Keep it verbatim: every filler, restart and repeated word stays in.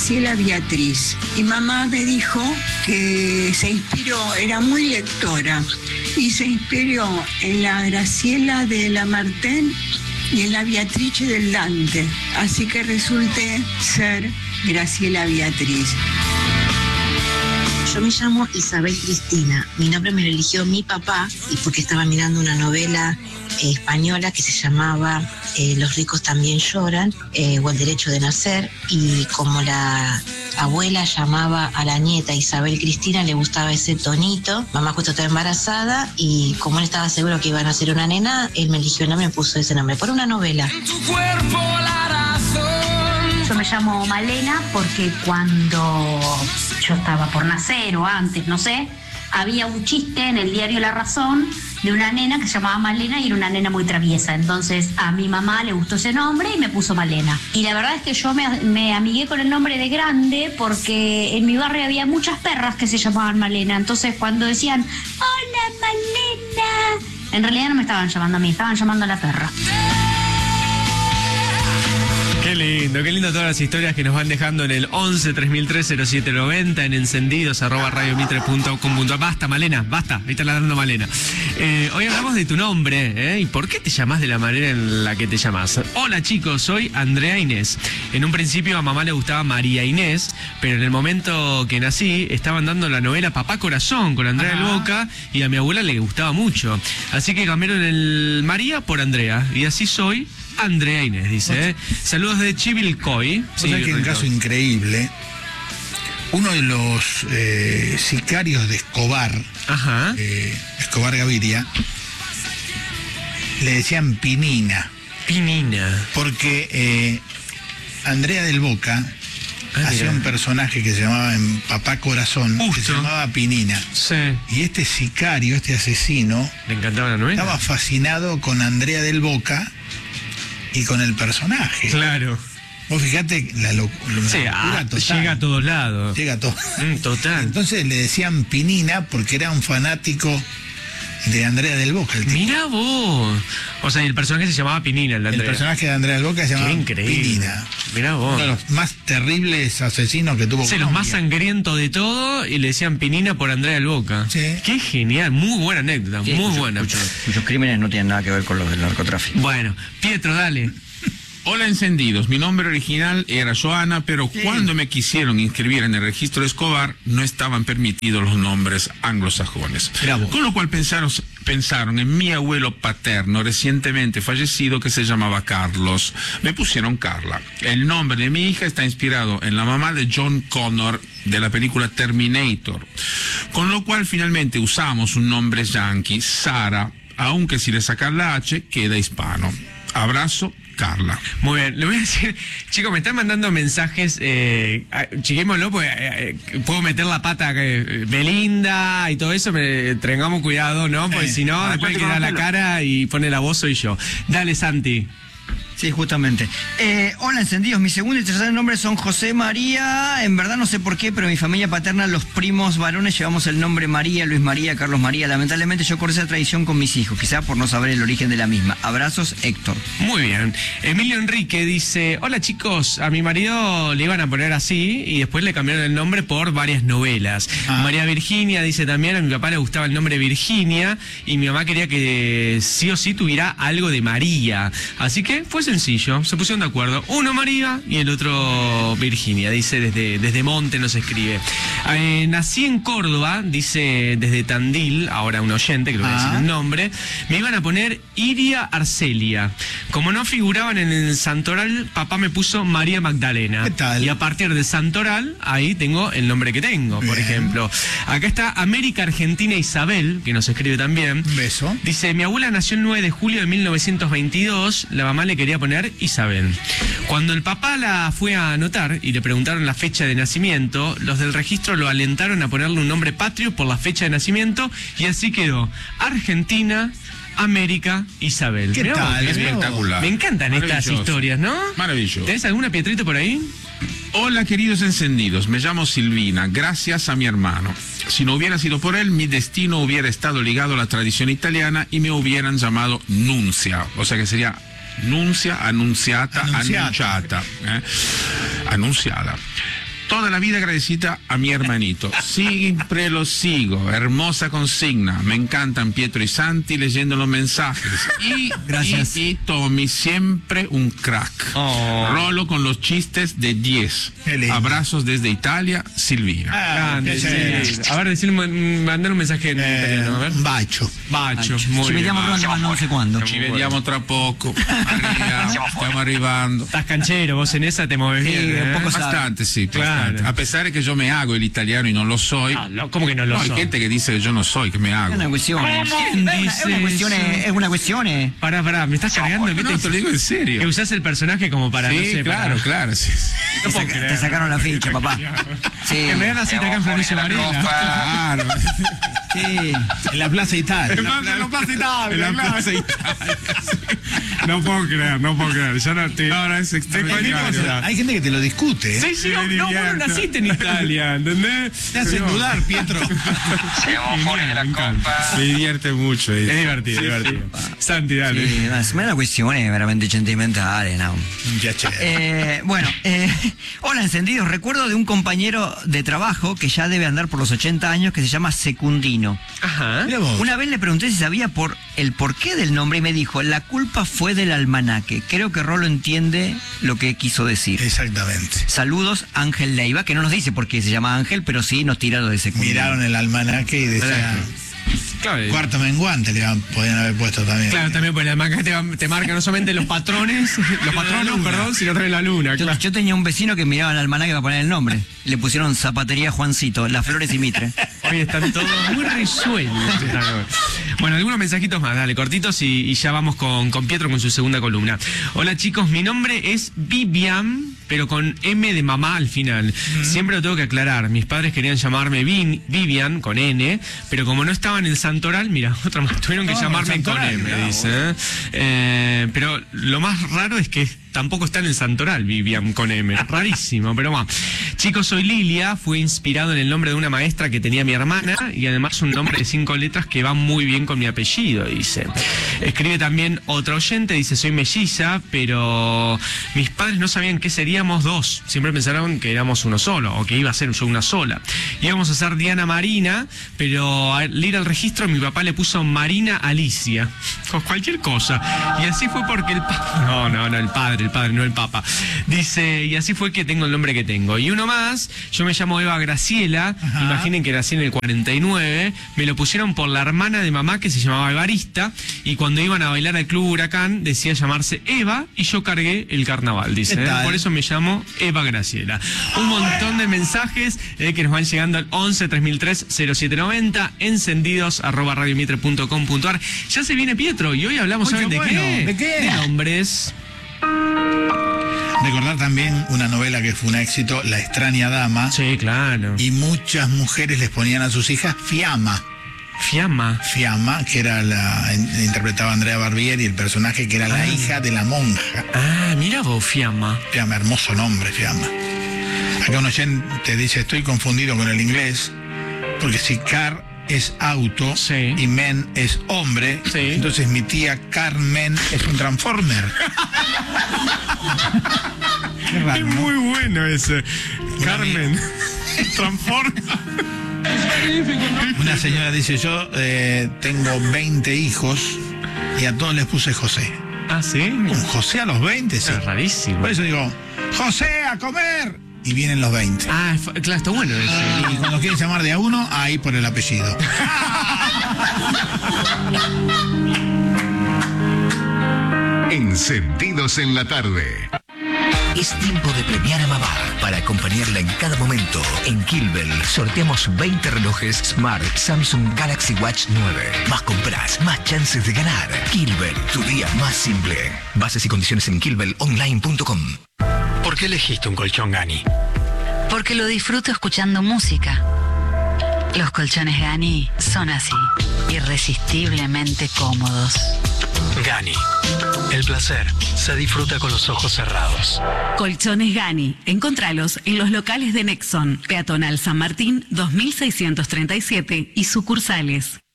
Graciela Beatriz. Y mamá me dijo que se inspiró, era muy lectora, y se inspiró en la Graciela de Lamartine y en la Beatrice del Dante. Así que resulté ser Graciela Beatriz. Yo me llamo Isabel Cristina. Mi nombre me lo eligió mi papá y porque estaba mirando una novela eh, española que se llamaba eh, Los ricos también lloran, eh, o El derecho de nacer, y como la abuela llamaba a la nieta Isabel Cristina, le gustaba ese tonito. Mamá justo estaba embarazada y como él estaba seguro que iba a nacer una nena, él me eligió el nombre y me puso ese nombre por una novela. En tu cuerpo la razón. Yo me llamo Malena porque cuando yo estaba por nacer o antes, no sé, había un chiste en el diario La Razón de una nena que se llamaba Malena y era una nena muy traviesa. Entonces a mi mamá le gustó ese nombre y me puso Malena. Y la verdad es que yo me, me amigué con el nombre de grande porque en mi barrio había muchas perras que se llamaban Malena. Entonces cuando decían, hola Malena, en realidad no me estaban llamando a mí, estaban llamando a la perra. Qué lindo, qué lindo todas las historias que nos van dejando en el once tres mil tres cero siete noventa, en encendidos arroba radiomitre punto com punto a r. Basta, Malena, basta, ahí está dando Malena. Eh, hoy hablamos de tu nombre, ¿eh? ¿Y por qué te llamás de la manera en la que te llamás? Hola chicos, soy Andrea Inés. En un principio a mamá le gustaba María Inés, pero en el momento que nací estaban dando la novela Papá Corazón con Andrea del Boca y a mi abuela le gustaba mucho. Así que cambiaron el María por Andrea y así soy Andrea Inés, dice. ¿eh? Saludos de Chivilcoy. O sea que un caso increíble. Uno de los eh, sicarios de Escobar, Ajá. Eh, Escobar Gaviria, le decían Pinina. Pinina. Porque eh, Andrea del Boca ah, hacía mira. un personaje que se llamaba en Papá Corazón, Justo. que se llamaba Pinina. Sí. Y este sicario, este asesino, le encantaba la novela. Estaba fascinado con Andrea del Boca y con el personaje. Claro. Vos fijate la, lo, la sí, locura ah, total. Llega a todos lados. Llega a todo. Mm, total. Entonces le decían Pinina porque era un fanático de Andrea del Boca. El Mirá vos. O sea, el personaje se llamaba Pinina, el de Andrea. El personaje de Andrea del Boca se llamaba Pinina. Mirá vos. Uno de los más terribles asesinos que tuvo Sí, Colombia. Los más sangrientos de todo, y le decían Pinina por Andrea del Boca. Sí. Qué genial, muy buena anécdota, sí, muy mucho, buena. Muchos, muchos crímenes no tienen nada que ver con los del narcotráfico. Bueno, Pietro, dale. Hola encendidos, mi nombre original era Joana, pero sí. cuando me quisieron inscribir en el registro de Escobar no estaban permitidos los nombres anglosajones. Bravo. Con lo cual pensaron, pensaron en mi abuelo paterno recientemente fallecido que se llamaba Carlos. Me pusieron Carla. El nombre de mi hija está inspirado en la mamá de John Connor de la película Terminator. Con lo cual finalmente usamos un nombre yankee, Sara, aunque si le sacan la H queda hispano. Abrazo. Carla. Muy bien, le voy a decir, chicos, me están mandando mensajes, eh, chiquémoslo, pues eh, puedo meter la pata, eh, Belinda y todo eso, me, tengamos cuidado, ¿no? Porque eh, si no, después que da la cara y pone la voz soy yo. Dale, Santi. Sí, justamente. Eh, hola, encendidos. Mi segundo y tercer nombre son José María. En verdad no sé por qué, pero en mi familia paterna, los primos varones, llevamos el nombre María, Luis María, Carlos María. Lamentablemente yo corrí esa tradición con mis hijos, quizá por no saber el origen de la misma. Abrazos, Héctor. Muy bien. Emilio Enrique dice, hola chicos, a mi marido le iban a poner así y después le cambiaron el nombre por varias novelas. Ah. María Virginia dice también, a mi papá le gustaba el nombre Virginia y mi mamá quería que sí o sí tuviera algo de María. Así que fue sencillo, se pusieron de acuerdo. Uno María y el otro Virginia, dice desde, desde Monte nos escribe. Eh, nací en Córdoba, dice desde Tandil, ahora un oyente, que le voy a decir el nombre. Me iban a poner Iria Arcelia. Como no figuraban en el santoral, papá me puso María Magdalena. ¿Qué tal? Y a partir del santoral, ahí tengo el nombre que tengo, por Bien. ejemplo. Acá está América Argentina Isabel, que nos escribe también. Beso. Dice, mi abuela nació el nueve de julio de mil novecientos veintidós, la mamá le quería poner Isabel. Cuando el papá la fue a anotar y le preguntaron la fecha de nacimiento, los del registro lo alentaron a ponerle un nombre patrio por la fecha de nacimiento y así quedó Argentina, América, Isabel. ¿Qué tal? Espectacular. Me encantan estas historias, ¿no? Maravilloso. ¿Tenés alguna, Pietrito, por ahí? Hola queridos encendidos, me llamo Silvina, gracias a mi hermano. Si no hubiera sido por él, mi destino hubiera estado ligado a la tradición italiana y me hubieran llamado Nuncia, o sea que sería Nuncia, Annunziata, Annunziata. Annunciata, eh? Annunciada. toda la vida agradecida a mi hermanito. Siempre lo sigo. Hermosa consigna. Me encantan Pietro y Santi leyendo los mensajes. Y, Gracias. y, y Tommy, siempre un crack. Oh. Rolo con los chistes de diez. Abrazos desde Italia, Silvia. Ah, Grande, qué sí. chévere. A ver, decirle, mandar un mensaje en Eh, italiano, a ver. un bacio. Bacio, Ci muy bien. vediamo pronto, ma non sé quando. Ci vediamo tra poco. Arriviamo, stiamo arrivando. Estás canchero, vos en esa te mueves Sí, bien, un ¿eh? poco Bastante, sí, Claro. bastante. A pesar de que yo me hago el italiano y no lo soy. No, no, ¿cómo que no lo No, hay sos? gente que dice que yo no soy, que me hago. È una questione. ¿Quién È una, è dice una questione. eso? È una questione. Pará, pará, me estás cargando. ¿Qué No, te lo digo en Que serio. usás el personaje como para, Sí, no sé, claro, para... claro. Sí. No puedo Te creer. sacaron la ficha, papá. Sí. Que me hagas cita acá en Florencio Varela. Claro. Sí. En la Plaza Italia. En la Plaza Italia, En la claro. Plaza Italia. No puedo creer, no puedo creer. Ya no te... No, no, es extraordinario. Hay gente que te lo discute. ¿eh? Sí, sí, no, no, vos no naciste en Italia, ¿entendés? Te hacen Pero- dudar, Pietro. Me encanta. Me divierte mucho. Es eso. divertido, divertido. Santi, dale. Sì, ma è una questione veramente sentimentale, no? Un piacere. Eh, bueno, eh, hola encendidos, recuerdo de un compañero de trabajo que ya debe andar por los ochenta años que se llama Secundino. Ajá. Mirá vos. Una vez le pregunté si sabía por el porqué del nombre y me dijo, la culpa fue del almanaque. Creo que Rolo entiende lo que quiso decir. Exactamente. Saludos, Ángel Leiva, que no nos dice por qué se llama Ángel, pero sí nos tira lo de Secundino. Miraron el almanaque y decían, Claro, cuarto menguante le iban- podían haber puesto también. claro, también pues la marca te, va- te marca no solamente los patrones, los patronos, luna. perdón, sino también la luna, Yo, claro. yo tenía un vecino que miraba el almanaque para poner el nombre. Le pusieron Zapatería Juancito, Las Flores y Mitre. Hoy están todos muy risueños. Bueno, algunos mensajitos más, dale, cortitos y, y ya vamos con, con Pietro con su segunda columna. Hola chicos, mi nombre es Vivian, pero con M de mamá al final. Siempre lo tengo que aclarar. Mis padres querían llamarme Vin- Vivian con N, pero como no estaba en el santoral, mira, otra más, tuvieron que No, llamarme en el con santoral, M, mirá, dice. ¿eh? Eh, pero lo más raro es que tampoco está en el santoral Vivian con M. Rarísimo, pero bueno. Chicos, soy Lilia, fue inspirado en el nombre de una maestra que tenía mi hermana y además un nombre de cinco letras que va muy bien con mi apellido, dice. Escribe también otra oyente, dice, soy melliza, pero mis padres no sabían que seríamos dos. Siempre pensaron que éramos uno solo o que iba a ser yo una sola. Íbamos a ser Diana Marina, pero al ir al registro mi papá le puso Marina Alicia. Con cualquier cosa. Y así fue porque el papá... No, no, no, el padre, el padre, no el papa. Dice, y así fue que tengo el nombre que tengo. Y uno más, yo me llamo Eva Graciela, Ajá. imaginen que nací en el cuarenta y nueve, me lo pusieron por la hermana de mamá que se llamaba Evarista, y cuando iban a bailar al Club Huracán decía llamarse Eva, y yo cargué el carnaval, dice. ¿Qué ¿eh? tal? Por eso me llamo Eva Graciela. Un montón de mensajes eh, que nos van llegando al once tres mil tres cero siete noventa, encendidos arroba radiomitre punto com punto ar. Ya se viene Pietro, y hoy hablamos, Uy, ¿saben qué de bueno. qué? ¿De qué? De nombres. Recordar también una novela que fue un éxito, La extraña dama, Sí, claro. y muchas mujeres les ponían a sus hijas Fiamma. Fiamma. Fiamma, que era la in- interpretaba Andrea Barbieri, el personaje que era la hija de la monja. Ah, mira vos, Fiamma. Fiamma, hermoso nombre, Fiamma. Acá un oyente dice, estoy confundido con el inglés, porque si car es auto Sí. y men es hombre, Sí. entonces mi tía Carmen es un transformer. Qué raro, ¿no? muy bueno ese. Carmen. Transforma. Una señora dice, yo eh, tengo veinte hijos y a todos les puse José. Ah, ¿sí? ¿Un José a los veinte? Sí. Es rarísimo. Por eso digo, José, a comer. Y vienen los veinte. Ah, es fa- claro, está bueno ese. Y cuando quieren llamar de a uno, ahí por el apellido. Encendidos en la tarde. Es tiempo de premiar a mamá para acompañarla en cada momento. En Kilbel sorteamos veinte relojes Smart Samsung Galaxy Watch nueve. Más compras, más chances de ganar. Kilbel, tu día más simple. Bases y condiciones en kilbel online punto com. ¿Por qué elegiste un colchón Gani? Porque lo disfruto escuchando música. Los colchones Gani son así, irresistiblemente cómodos. Gani. El placer se disfruta con los ojos cerrados. Colchones Gani. Encontralos en los locales de Nexon, Peatonal San Martín dos mil seiscientos treinta y siete y sucursales.